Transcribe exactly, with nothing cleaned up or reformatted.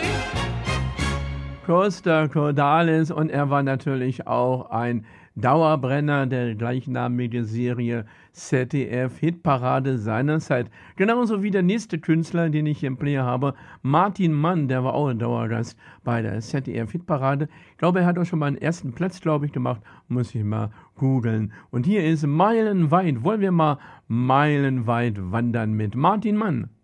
Costa Cordalis, und er war natürlich auch ein Dauerbrenner der gleichnamigen Serie Z D F-Hitparade seinerzeit. Genauso wie der nächste Künstler, den ich hier im Player habe, Martin Mann, der war auch ein Dauergast bei der Z D F-Hitparade. Ich glaube, er hat auch schon mal einen ersten Platz, glaube ich, gemacht. Muss ich mal googeln. Und hier ist Meilenweit. Wollen wir mal meilenweit wandern mit Martin Mann?